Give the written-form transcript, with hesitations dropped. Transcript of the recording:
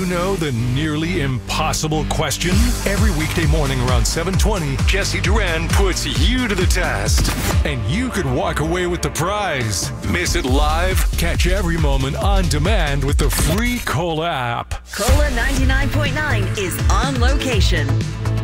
you know the nearly impossible question? Every weekday morning around 7:20, Jesse Duran puts you to the test. And you could walk away with the prize. Miss it live? Catch every moment on demand with the free Cola app. Cola 99.9 is on location.